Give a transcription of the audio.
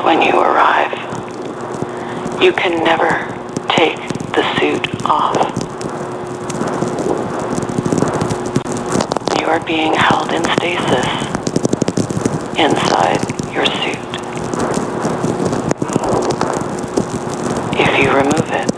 when you arrive. You can never take the suit off. You are being held in stasis inside your suit. If you remove it,